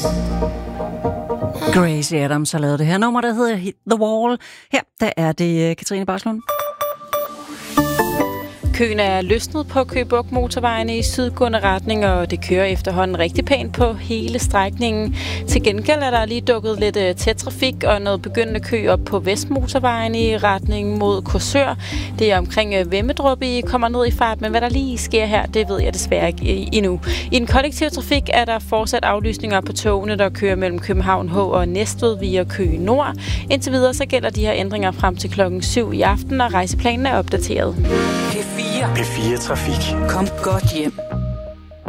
Gracie Adams har lavet det her nummer, der hedder Hit the Wall. Her, der er det Katrine Barslund. Køen er løsnet på Køge Bugt motorvejene i sydgående retning, og det kører efterhånden rigtig pænt på hele strækningen. Til gengæld er der lige dukket lidt tæt trafik og noget begyndende kø op på Vestmotorvejen i retning mod Korsør. Det er omkring Vemmedrup, I kommer ned i fart, men hvad der lige sker her, det ved jeg desværre ikke endnu. I den kollektive trafik er der fortsat aflysninger på togene, der kører mellem København H og Næstved via Køge Nord. Indtil videre så gælder de her ændringer frem til 7:00 i aften, og rejseplanen er opdateret. P4 Trafik. Kom godt hjem.